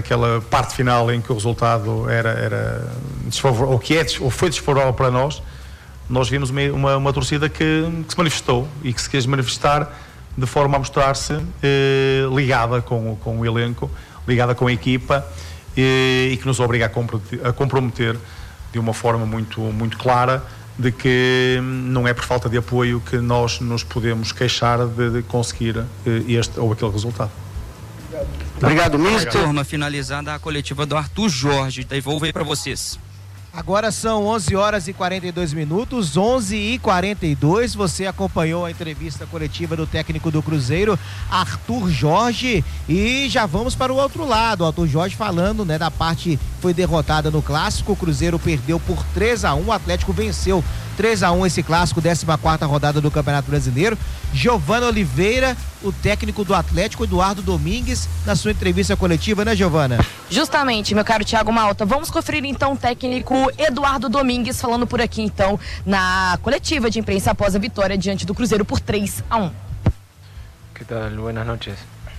aquela parte final em que o resultado era desfavorável, ou foi desfavorável para nós vimos uma torcida que se manifestou e que se quis manifestar de forma a mostrar-se ligada com o elenco, ligada com a equipa, e que nos obriga a comprometer de uma forma muito clara de que não é por falta de apoio que nós nos podemos queixar de conseguir este ou aquele resultado. Obrigado, mister. Turma, finalizada a coletiva do Arthur Jorge, devolvo aí para vocês. Agora são 11 horas e 42 minutos, 11h42. Você acompanhou a entrevista coletiva do técnico do Cruzeiro, Arthur Jorge, e já vamos para o outro lado. O Arthur Jorge falando, né, da parte foi derrotada no clássico. O Cruzeiro perdeu por 3-1, o Atlético venceu 3-1 esse clássico, 14ª rodada do Campeonato Brasileiro. Giovana Oliveira, o técnico do Atlético, Eduardo Domingues, na sua entrevista coletiva, né, Giovana? Justamente, meu caro Thiago Malta. Vamos conferir então o técnico Eduardo Domingues falando por aqui então na coletiva de imprensa após a vitória diante do Cruzeiro por 3-1. ¿Qué tal? Buenas noches.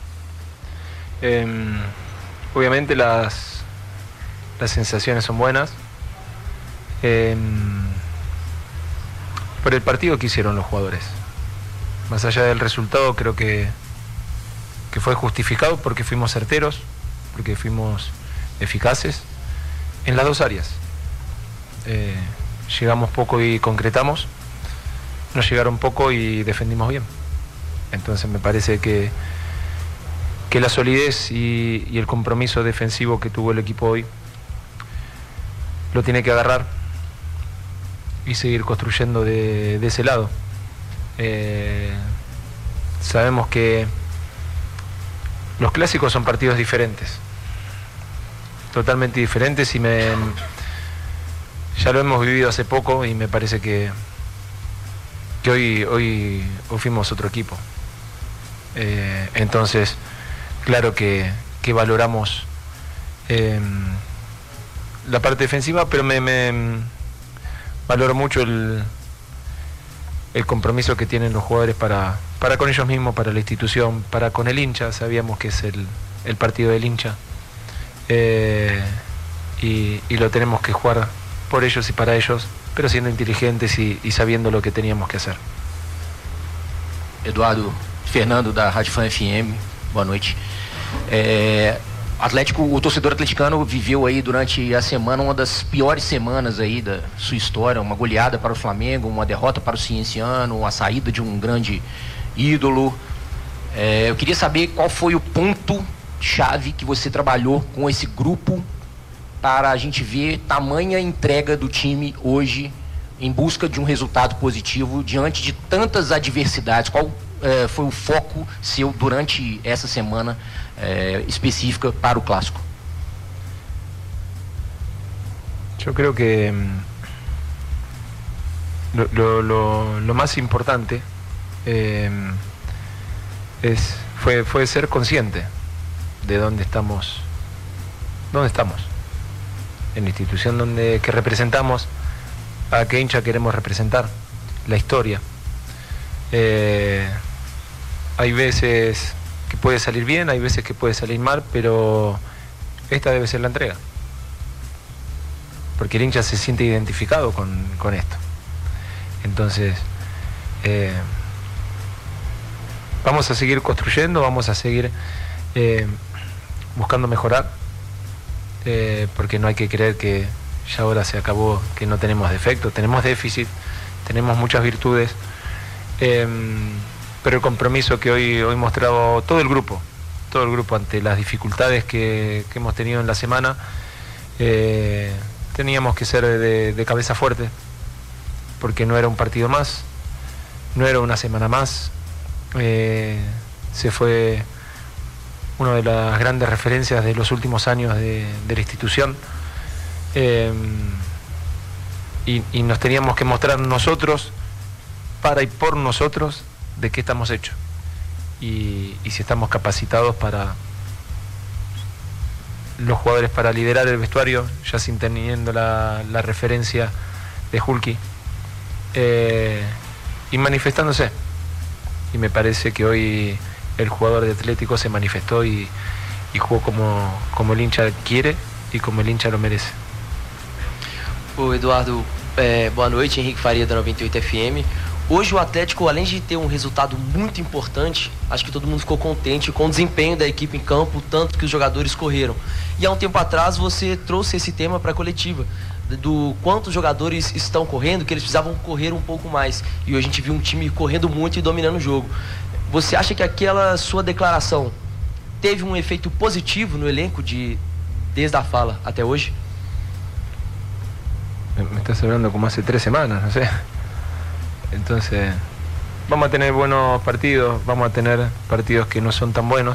Obviamente las sensaciones son buenas. Por el partido que hicieron los jugadores. Más allá del resultado, creo que fue justificado porque fuimos certeros, porque fuimos eficaces en las dos áreas. Llegamos poco y concretamos, nos llegaron poco y defendimos bien. Entonces me parece que la solidez y el compromiso defensivo que tuvo el equipo hoy lo tiene que agarrar y seguir construyendo de ese lado. Sabemos que los clásicos son partidos diferentes, totalmente diferentes, y ya lo hemos vivido hace poco y me parece que hoy fuimos otro equipo. Entonces, claro que valoramos la parte defensiva, pero valoro mucho el compromiso que tienen los jugadores para con ellos mismos, para la institución, para con el hincha. Sabíamos que es el partido del hincha, y lo tenemos que jugar por ellos y para ellos, pero siendo inteligentes y sabiendo lo que teníamos que hacer. Eduardo, Fernando da Rádio Fan FM, boa noite. O torcedor atleticano viveu aí durante a semana uma das piores semanas aí da sua história, uma goleada para o Flamengo, uma derrota para o Cienciano, a saída de um grande ídolo. Eu queria saber qual foi o ponto-chave que você trabalhou com esse grupo para a gente ver tamanha entrega do time hoje em busca de um resultado positivo diante de tantas adversidades. Qual foi o foco seu durante essa semana específica para o clássico? Yo creo que lo más importante fue ser consciente de dónde estamos en la institución que representamos, a qué hincha queremos representar, la historia. Hay veces que puede salir bien, hay veces que puede salir mal, pero esta debe ser la entrega, porque el hincha se siente identificado con esto. Entonces vamos a seguir construyendo, vamos a seguir buscando mejorar, porque no hay que creer que ya ahora se acabó, que no tenemos defectos. Tenemos déficit, tenemos muchas virtudes, pero el compromiso que hoy mostrado todo el grupo ante las dificultades que hemos tenido en la semana, teníamos que ser de cabeza fuerte, porque no era un partido más, no era una semana más. Se fue una de las grandes referencias de los últimos años de la institución, y nos teníamos que mostrar nosotros, para y por nosotros, de qué estamos hechos y si estamos capacitados para los jugadores para liderar el vestuario, ya sin teniendo la referencia de Hulky, y manifestándose. Y me parece que hoy el jugador de Atlético se manifestó y y jugó como el hincha quiere y como el hincha lo merece. Eduardo, boa noite, Henrique Faria da 98 FM. Hoje o Atlético, além de ter um resultado muito importante, acho que todo mundo ficou contente com o desempenho da equipe em campo, o tanto que os jogadores correram. E há um tempo atrás você trouxe esse tema para a coletiva, do quanto os jogadores estão correndo, que eles precisavam correr um pouco mais. E hoje a gente viu um time correndo muito e dominando o jogo. Você acha que aquela sua declaração teve um efeito positivo no elenco desde a fala até hoje? Me estás hablando como hace 3 semanas, no sé. Entonces, vamos a tener buenos partidos, vamos a tener partidos que no son tan buenos.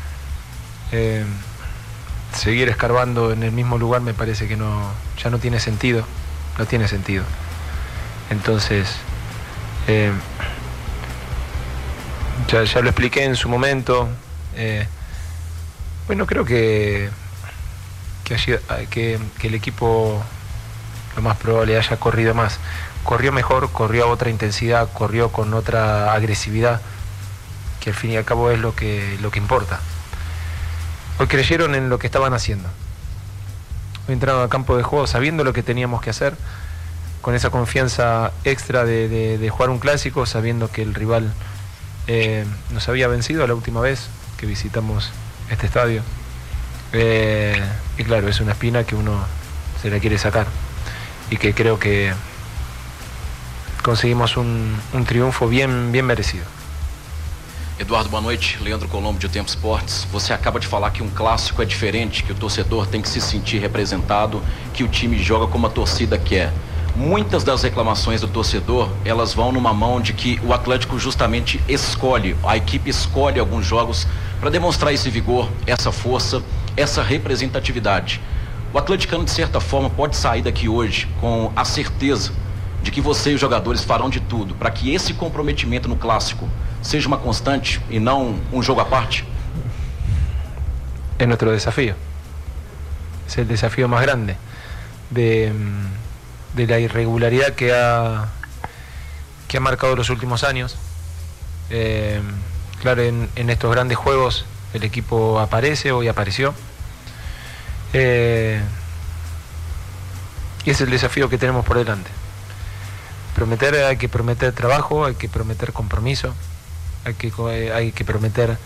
Seguir escarbando en el mismo lugar me parece que ya no tiene sentido. No tiene sentido. Entonces, ya lo expliqué en su momento. Bueno, creo que el equipo lo más probable haya corrido más. Corrió mejor, corrió a otra intensidad, corrió con otra agresividad, que al fin y al cabo es lo que importa. Hoy creyeron en lo que estaban haciendo. Hoy entraron al campo de juego sabiendo lo que teníamos que hacer, con esa confianza extra de jugar un clásico, sabiendo que el rival nos había vencido la última vez que visitamos este estadio. Y claro, es una espina que uno se la quiere sacar y que creo que conseguimos um triunfo bem merecido. Eduardo, boa noite. Leandro Colombo, de Tempo Esportes. Você acaba de falar que um clássico é diferente, que o torcedor tem que se sentir representado, que o time joga como a torcida quer. Muitas das reclamações do torcedor, elas vão numa mão de que o Atlético justamente a equipe escolhe alguns jogos para demonstrar esse vigor, essa força, essa representatividade. O atleticano, de certa forma, pode sair daqui hoje com a certeza de que você e os jogadores farão de tudo para que esse comprometimento no clássico seja uma constante e não um jogo à parte? Es nuestro desafío. Es el desafío más grande de la irregularidad que ha marcado los últimos años. Claro, en estos grandes juegos el equipo aparece, hoy apareció. Y es el desafío que tenemos por delante. Hay que prometer trabajo, hay que prometer compromiso, hay que prometer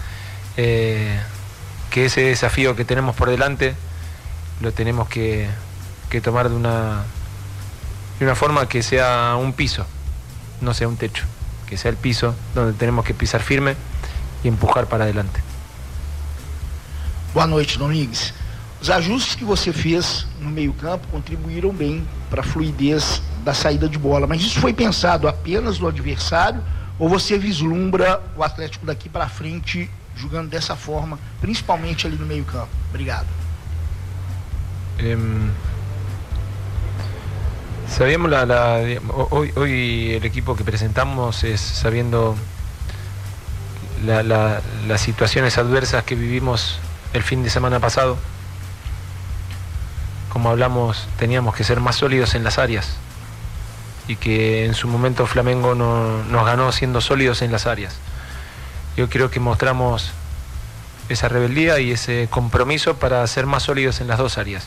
que ese desafío que tenemos por delante lo tenemos que tomar de una forma que sea un piso, no sea un techo, que sea el piso donde tenemos que pisar firme y empujar para adelante. Boa noite, Domingues. Os ajustes que você fez no meio-campo contribuíram bem para a fluidez da saída de bola, mas isso foi pensado apenas no adversário ou você vislumbra o Atlético daqui para frente jogando dessa forma, principalmente ali no meio-campo? Obrigado. Sabíamos hoy el equipo que presentamos es sabiendo las situaciones adversas que vivimos el fin de semana pasado. Como hablamos, teníamos que ser más sólidos en las áreas y que en su momento Flamengo nos ganó siendo sólidos en las áreas. Yo creo que mostramos esa rebeldía y ese compromiso para ser más sólidos en las dos áreas.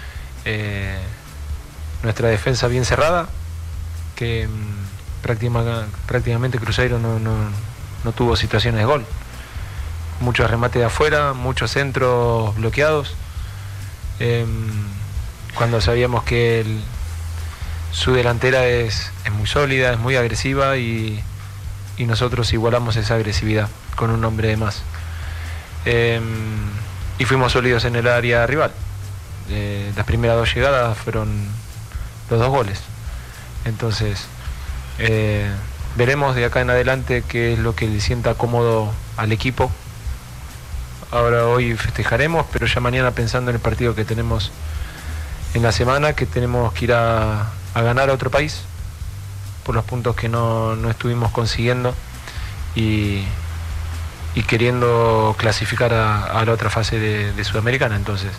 Nuestra defensa bien cerrada, que prácticamente Cruzeiro no tuvo situaciones de gol. Muchos remates de afuera, muchos centros bloqueados. Cuando sabíamos que su delantera es muy sólida, es muy agresiva y nosotros igualamos esa agresividad con un hombre de más. Y fuimos sólidos en el área rival. Las primeras 2 llegadas fueron los 2 goles. Entonces, veremos de acá en adelante qué es lo que le sienta cómodo al equipo. Ahora hoy festejaremos, pero ya mañana pensando en el partido que tenemos en la semana, que tenemos que ir a ganar a otro país por los puntos que no estuvimos consiguiendo y queriendo clasificar a la otra fase de Sudamericana. Entonces,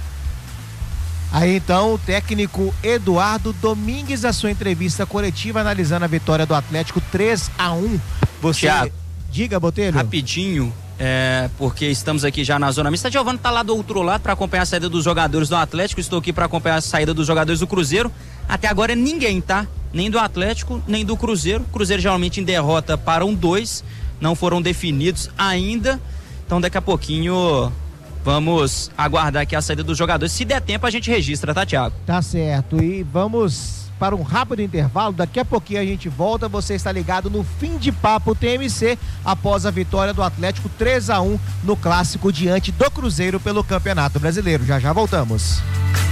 aí então o técnico Eduardo Domingues, a sua entrevista coletiva analisando a vitória do Atlético 3-1. Você Thiago, diga, Botelho. rapidinho, porque estamos aqui já na zona mista. Giovana está lá do outro lado para acompanhar a saída dos jogadores do Atlético. Estou aqui para acompanhar a saída dos jogadores do Cruzeiro. Até agora ninguém, tá? Nem do Atlético, nem do Cruzeiro. O Cruzeiro geralmente em derrota param 2, não foram definidos ainda. Então daqui a pouquinho vamos aguardar aqui a saída dos jogadores. Se der tempo a gente registra, tá, Thiago? Tá certo. E vamos para um rápido intervalo. Daqui a pouquinho a gente volta. Você está ligado no Fim de Papo TMC após a vitória do Atlético 3-1 no clássico diante do Cruzeiro pelo Campeonato Brasileiro. Já já voltamos.